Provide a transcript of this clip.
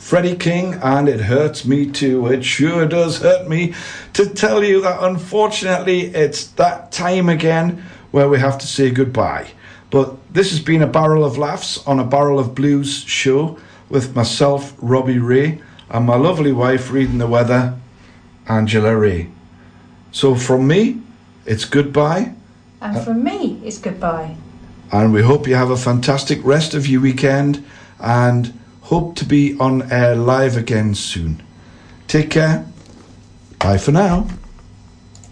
Freddie King, and it hurts me too. It sure does hurt me to tell you that unfortunately it's that time again where we have to say goodbye. But this has been a Barrel of Laughs on a Barrel of Blues show with myself, Robbie Ray, and my lovely wife reading the weather, Angela Ray. So from me, it's goodbye. And from me, it's goodbye. And we hope you have a fantastic rest of your weekend and hope to be on air live again soon. Take care. Bye for now.